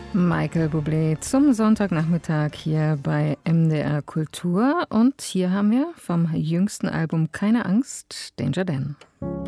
Michael Bublé zum Sonntagnachmittag hier bei MDR Kultur. Und hier haben wir vom jüngsten Album Keine Angst, Danger Dan.